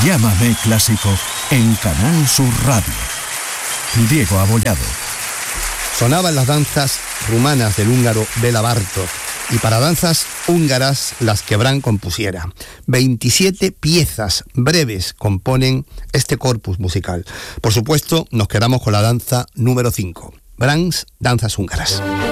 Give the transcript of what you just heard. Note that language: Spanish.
Llámame Clásico en Canal Sur Radio. Diego Abollado. Sonaban las danzas rumanas del húngaro Béla Bartók, y para danzas húngaras las que Brahms compusiera. 27 piezas breves componen este corpus musical. Por supuesto, nos quedamos con la danza número 5. Brahms, danzas húngaras.